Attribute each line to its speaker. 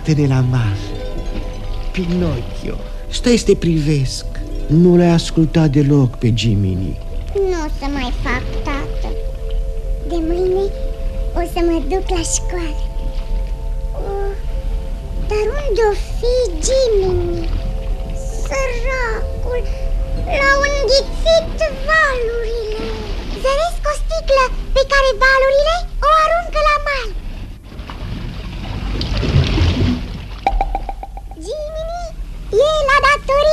Speaker 1: Uită-te la mare. Pinocchio, stai să te privesc. Nu l-ai ascultat deloc pe Jiminy.
Speaker 2: Nu o să mai fac, tată. De mâine o să mă duc la școală. Dar unde-o fi Jiminy? Săracul, l-au înghițit valurile. Zăresc o sticlă pe care valurile o aruncă la mal. Jiminy, e la datorie.